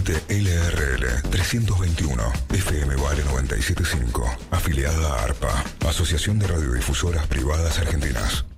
Transmite LRL 321, FM Vale 975, afiliada a ARPA, Asociación de Radiodifusoras Privadas Argentinas.